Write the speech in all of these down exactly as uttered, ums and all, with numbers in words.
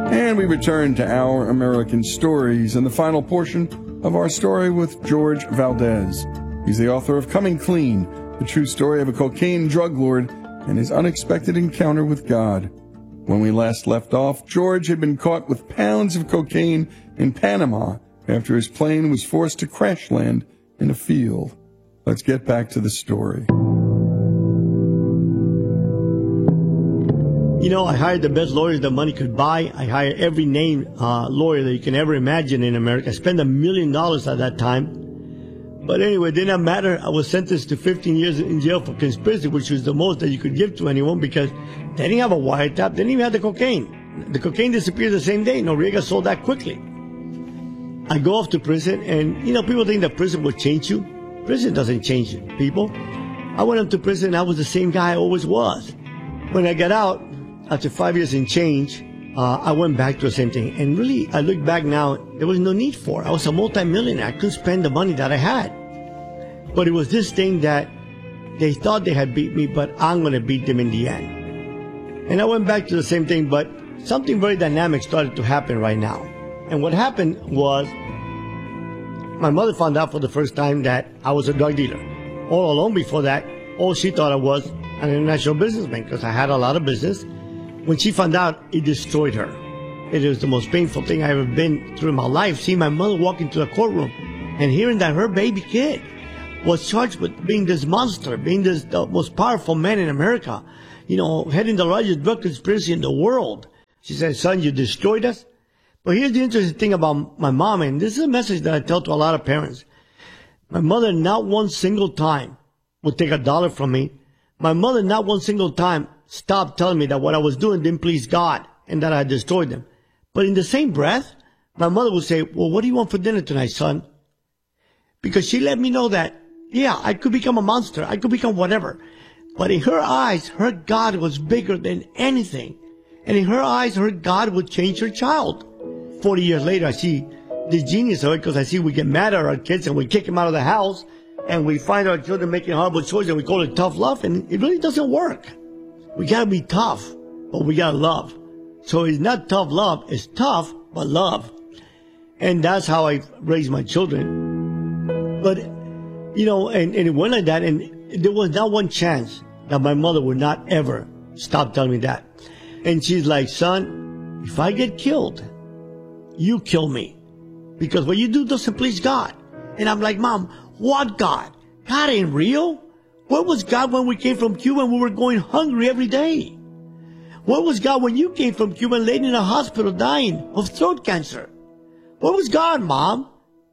And we return to Our American Stories and the final portion of our story with George Valdez. He's the author of Coming Clean, the true story of a cocaine drug lord and his unexpected encounter with God. When we last left off, George had been caught with pounds of cocaine in Panama after his plane was forced to crash land in a field. Let's get back to the story. You know, I hired the best lawyers that money could buy. I hired every named uh, lawyer that you can ever imagine in America. I spent a million dollars at that time. But anyway, it did not matter. I was sentenced to fifteen years in jail for conspiracy, which was the most that you could give to anyone because they didn't have a wiretap. They didn't even have the cocaine. The cocaine disappeared the same day. Noriega sold that quickly. I go off to prison, and, you know, people think that prison will change you. Prison doesn't change people. I went up to prison, and I was the same guy I always was. When I got out, after five years in change, uh, I went back to the same thing. And really, I look back now, there was no need for it. I was a multimillionaire. I couldn't spend the money that I had. But it was this thing that they thought they had beat me, but I'm going to beat them in the end. And I went back to the same thing, but something very dynamic started to happen right now. And what happened was my mother found out for the first time that I was a drug dealer. All along before that, all she thought I was an international businessman because I had a lot of business. When she found out, it destroyed her. It was the most painful thing I ever been through in my life, seeing my mother walk into the courtroom and hearing that her baby kid was charged with being this monster, being this the most powerful man in America, you know, heading the largest drug conspiracy in the world. She said, son, you destroyed us. But here's the interesting thing about my mom, and this is a message that I tell to a lot of parents. My mother not one single time would take a dollar from me. My mother not one single time stopped telling me that what I was doing didn't please God and that I destroyed them. But in the same breath, my mother would say, well, what do you want for dinner tonight, son? Because she let me know that, yeah, I could become a monster. I could become whatever. But in her eyes, her God was bigger than anything. And in her eyes, her God would change her child. Forty years later, I see the genius of it because I see we get mad at our kids and we kick them out of the house and we find our children making horrible choices and we call it tough love, and it really doesn't work. We gotta be tough, but we gotta love. So it's not tough love, it's tough, but love. And that's how I raised my children. But, you know, and, and it went like that, and there was not one chance that my mother would not ever stop telling me that. And she's like, son, if I get killed, you kill me. Because what you do doesn't please God. And I'm like, Mom, what God? God ain't real. Where was God when we came from Cuba and we were going hungry every day? Where was God when you came from Cuba and laid in a hospital dying of throat cancer? Where was God, Mom?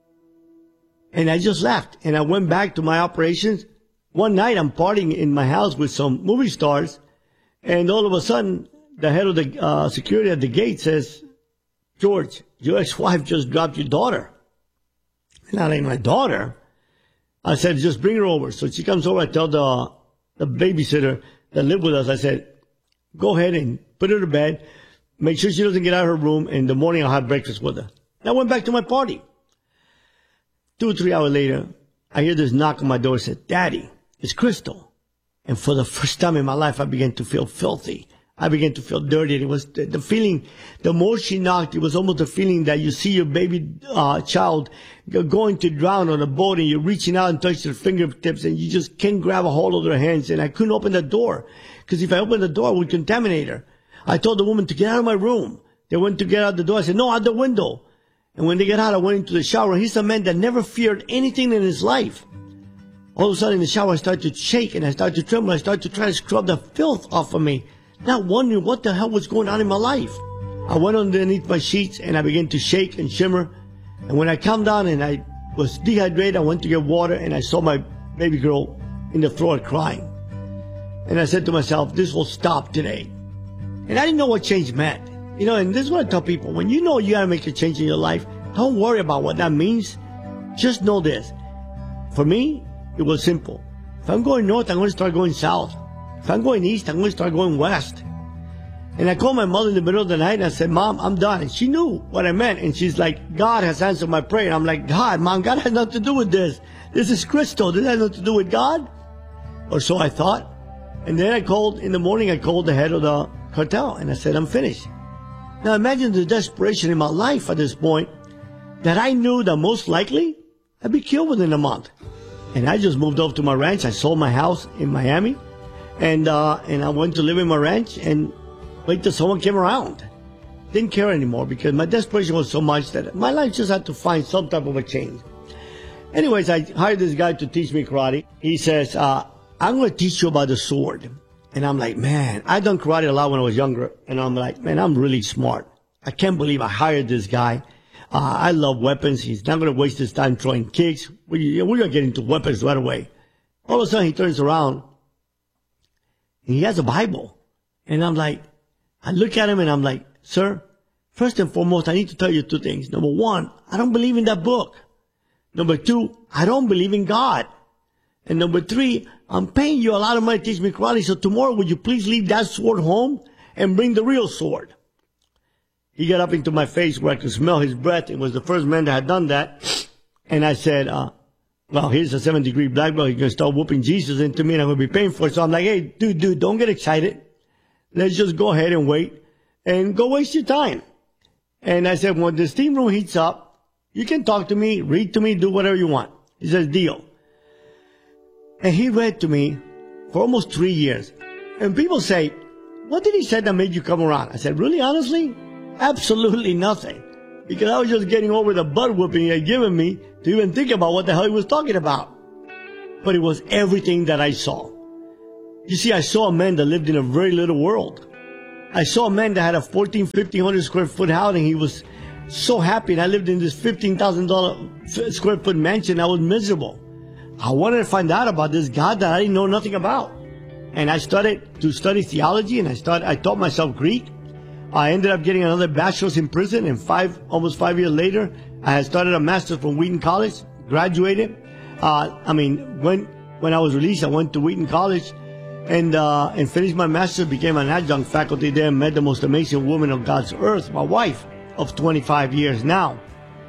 And I just left. And I went back to my operations. One night I'm partying in my house with some movie stars. And all of a sudden, the head of the uh, security at the gate says, George, your ex-wife just dropped your daughter. And I like, my daughter? I said, just bring her over. So she comes over. I tell the, the babysitter that lived with us, I said, go ahead and put her to bed. Make sure she doesn't get out of her room. And in the morning, I'll have breakfast with her. And I went back to my party. Two or three hours later, I hear this knock on my door. I said, Daddy, it's Crystal. And for the first time in my life, I began to feel filthy. I began to feel dirty. It was the, the feeling, the more she knocked, it was almost the feeling that you see your baby uh, child going to drown on a boat and you're reaching out and touch their fingertips and you just can't grab a hold of their hands. And I couldn't open the door because if I opened the door, I would contaminate her. I told the woman to get out of my room. They went to get out the door. I said, no, out the window. And when they get out, I went into the shower. He's a man that never feared anything in his life. All of a sudden in the shower, I started to shake and I started to tremble. I started to try to scrub the filth off of me, not wondering what the hell was going on in my life. I went underneath my sheets and I began to shake and shimmer. And when I calmed down and I was dehydrated, I went to get water and I saw my baby girl in the floor crying. And I said to myself, this will stop today. And I didn't know what change meant. You know, and this is what I tell people. When you know you gotta make a change in your life, don't worry about what that means. Just know this. For me, it was simple. If I'm going north, I'm going to start going south. If I'm going east, I'm going to start going west. And I called my mother in the middle of the night and I said, Mom, I'm done. And she knew what I meant. And she's like, God has answered my prayer. And I'm like, God, Mom, God has nothing to do with this. This is Crystal. This has nothing to do with God. Or so I thought. And then I called, in the morning, I called the head of the cartel. And I said, I'm finished. Now imagine the desperation in my life at this point, that I knew that most likely I'd be killed within a month. And I just moved over to my ranch. I sold my house in Miami, and uh, and I went to live in my ranch and wait till someone came around. Didn't care anymore because my desperation was so much that my life just had to find some type of a change. Anyways, I hired this guy to teach me karate. He says, uh, I'm going to teach you about the sword. And I'm like, man, I done karate a lot when I was younger. And I'm like, man, I'm really smart. I can't believe I hired this guy. Uh, I love weapons. He's not going to waste his time throwing kicks. We, we're going to get into weapons right away. All of a sudden, he turns around and he has a Bible. And I'm like, I look at him and I'm like, sir, first and foremost, I need to tell you two things. Number one, I don't believe in that book. Number two, I don't believe in God. And number three, I'm paying you a lot of money to teach me karate, so tomorrow would you please leave that sword home and bring the real sword? He got up into my face where I could smell his breath. It was the first man that had done that. And I said, uh, well, here's a seven degree black belt. He's going to start whooping Jesus into me and I'm going to be paying for it. So I'm like, hey, dude, dude, don't get excited. Let's just go ahead and wait and go waste your time. And I said, when the steam room heats up, you can talk to me, read to me, do whatever you want. He says, deal. And he read to me for almost three years. And people say, what did he say that made you come around? I said, really, honestly? Absolutely nothing. Because I was just getting over the butt whooping he had given me to even think about what the hell he was talking about. But it was everything that I saw. You see, I saw a man that lived in a very little world. I saw a man that had a fourteen, fifteen hundred square foot house and he was so happy. And I lived in this fifteen thousand square foot mansion. I was miserable. I wanted to find out about this God that I didn't know nothing about. And I started to study theology and I started, I taught myself Greek. I ended up getting another bachelor's in prison, and five, almost five years later, I had started a master's from Wheaton College, graduated. Uh, I mean, when, when I was released, I went to Wheaton College and, uh, and finished my master's, became an adjunct faculty there, and met the most amazing woman on God's earth, my wife of twenty-five years now.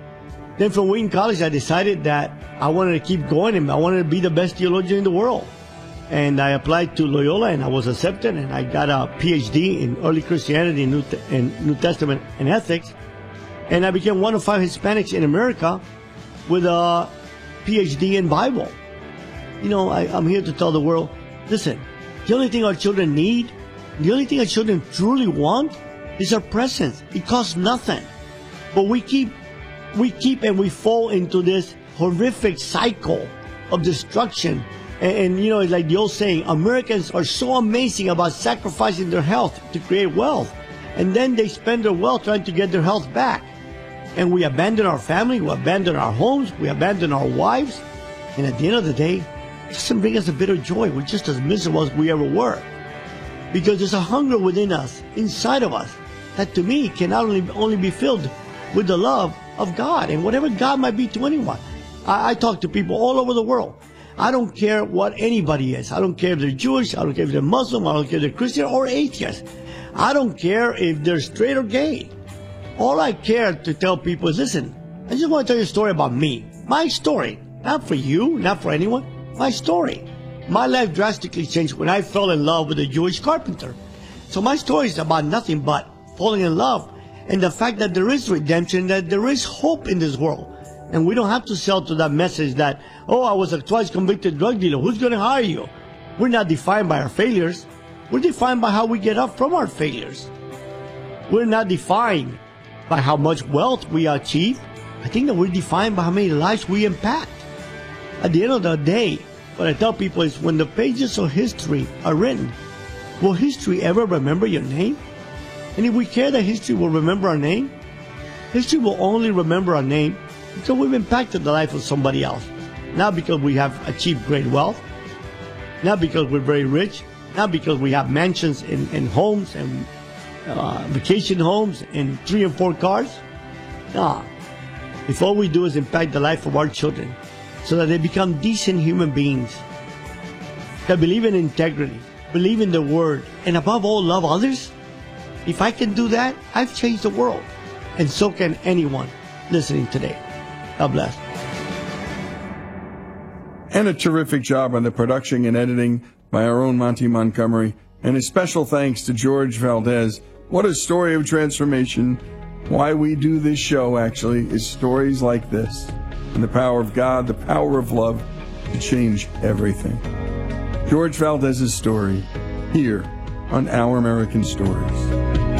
Then from Wheaton College, I decided that I wanted to keep going and I wanted to be the best theologian in the world. And I applied to Loyola and I was accepted, and I got a P H D in early Christianity and New, and New Testament and ethics. And I became one of five Hispanics in America with a P H D in Bible. You know, I, I'm here to tell the world, listen, the only thing our children need, the only thing our children truly want is our presence. It costs nothing. But we keep, we keep and we fall into this horrific cycle of destruction. And, and, you know, it's like the old saying, Americans are so amazing about sacrificing their health to create wealth. And then they spend their wealth trying to get their health back. And we abandon our family, we abandon our homes, we abandon our wives. And at the end of the day, it doesn't bring us a bit of joy. We're just as miserable as we ever were. Because there's a hunger within us, inside of us, that to me can not only, only be filled with the love of God and whatever God might be to anyone. I, I talk to people all over the world. I don't care what anybody is. I don't care if they're Jewish. I don't care if they're Muslim. I don't care if they're Christian or atheist. I don't care if they're straight or gay. All I care to tell people is, listen, I just want to tell you a story about me. My story. Not for you, not for anyone. My story. My life drastically changed when I fell in love with a Jewish carpenter. So my story is about nothing but falling in love and the fact that there is redemption, that there is hope in this world. And we don't have to sell to that message that, oh, I was a twice convicted drug dealer. Who's going to hire you? We're not defined by our failures. We're defined by how we get up from our failures. We're not defined by how much wealth we achieve. I think that we're defined by how many lives we impact. At the end of the day, what I tell people is when the pages of history are written, will history ever remember your name? And if we care that history will remember our name, history will only remember our name because we've impacted the life of somebody else. Not because we have achieved great wealth, not because we're very rich, not because we have mansions and, and homes and uh, vacation homes and three and four cars. No. If all we do is impact the life of our children so that they become decent human beings that believe in integrity, believe in the word, and above all, love others, if I can do that, I've changed the world. And so can anyone listening today. God bless. And a terrific job on the production and editing by our own Monty Montgomery. And a special thanks to George Valdez What a story of transformation. Why we do this show, actually, is stories like this. And the power of God, the power of love to change everything. George Valdez's story, here on Our American Stories.